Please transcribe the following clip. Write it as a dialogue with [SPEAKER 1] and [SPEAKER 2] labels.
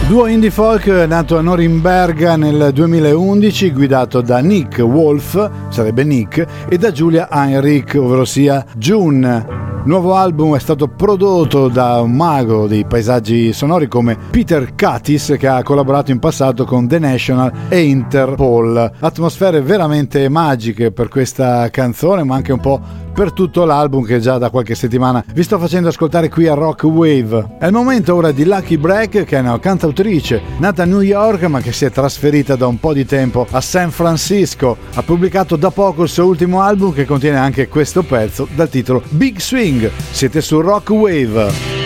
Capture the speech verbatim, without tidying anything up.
[SPEAKER 1] Duo indie folk nato a Norimberga nel duemilaundici, guidato da Nick Wolf, sarebbe Nick, e da Julia Heinrich, ovvero sia June. Il nuovo album è stato prodotto da un mago dei paesaggi sonori come Peter Katis, che ha collaborato in passato con The National e Interpol. Atmosfere veramente magiche per questa canzone, ma anche un po' per tutto l'album che già da qualche settimana vi sto facendo ascoltare qui a Rock Wave. È il momento ora di Lucky Break, che è una cantautrice nata a New York ma che si è trasferita da un po' di tempo a San Francisco. Ha pubblicato da poco il suo ultimo album, che contiene anche questo pezzo dal titolo Big Swing. Siete su Rock Wave.